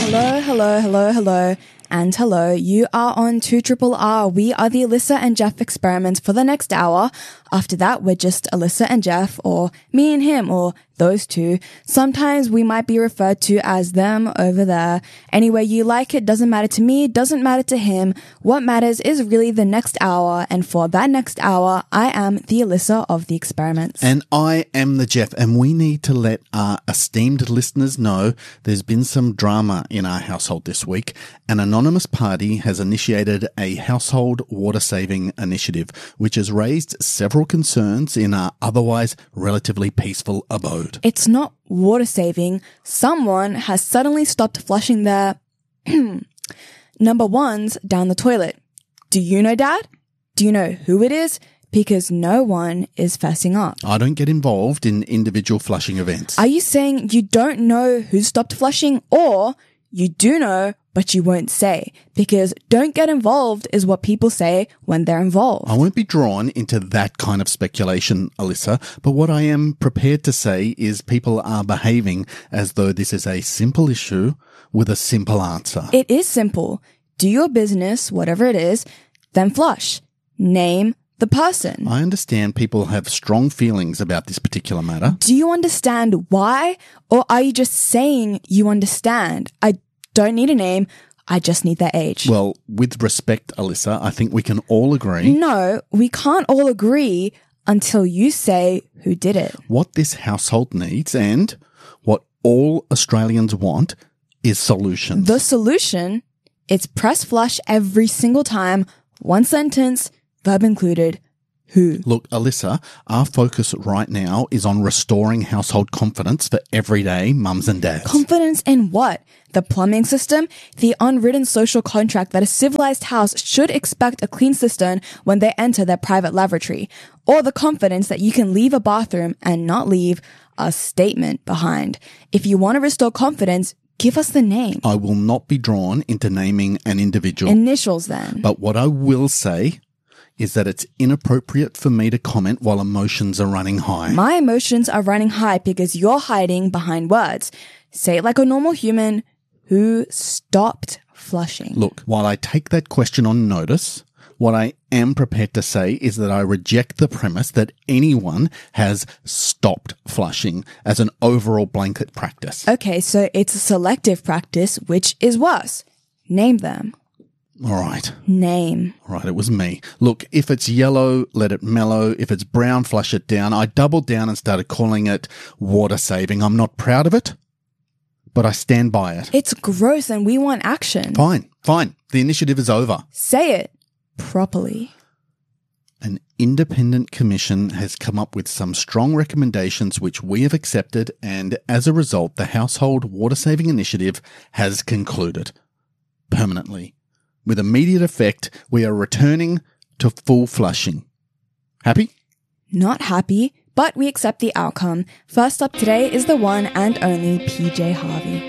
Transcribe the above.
Hello. And hello, you are on 2RRR. We are the Alyssa and Jeff experiments for the next hour. After that, we're just Alyssa and Jeff, or me and him, or those two. Sometimes we might be referred to as them over there. Anyway, you like it, doesn't matter to me, doesn't matter to him. What matters is really the next hour, and for that next hour, I am the Alyssa of the experiments. And I am the Jeff, and we need to let our esteemed listeners know there's been some drama in our household this week. An anonymous party has initiated a household water saving initiative, which has raised several concerns in our otherwise relatively peaceful abode. It's not water saving. Someone has suddenly stopped flushing their number ones down the toilet. Do you know, Dad? Do you know who it is? Because no one is fessing up. I don't get involved in individual flushing events. Are you saying you don't know who stopped flushing, or you do know but you won't say? Because don't get involved is what people say when they're involved. I won't be drawn into that kind of speculation, Alyssa, but what I am prepared to say is people are behaving as though this is a simple issue with a simple answer. It is simple. Do your business, whatever it is, then flush. Name the person. I understand people have strong feelings about this particular matter. Do you understand why? Or are you just saying you understand? I don't need a name. I just need their age. Well, with respect, Alyssa, I think we can all agree. No, we can't all agree until you say who did it. What this household needs and what all Australians want is solutions. The solution? It's press flush every single time. One sentence, verb included. Who? Look, Alyssa, our focus right now is on restoring household confidence for everyday mums and dads. Confidence in what? The plumbing system? The unwritten social contract that a civilized house should expect a clean cistern when they enter their private lavatory? Or the confidence that you can leave a bathroom and not leave a statement behind? If you want to restore confidence, give us the name. I will not be drawn into naming an individual. Initials then. But what I will say is that it's inappropriate for me to comment while emotions are running high. My emotions are running high because you're hiding behind words. Say it like a normal human. Who stopped flushing? Look, while I take that question on notice, what I am prepared to say is that I reject the premise that anyone has stopped flushing as an overall blanket practice. Okay, so it's a selective practice, which is worse. Name them. All right. Name. All right, it was me. Look, if it's yellow, let it mellow. If it's brown, flush it down. I doubled down and started calling it water saving. I'm not proud of it, but I stand by it. It's gross and we want action. Fine. The initiative is over. Say it properly. An independent commission has come up with some strong recommendations which we have accepted, and as a result, the Household Water Saving Initiative has concluded permanently. With immediate effect, we are returning to full flushing. Happy? Not happy, but we accept the outcome. First up today is the one and only PJ Harvey.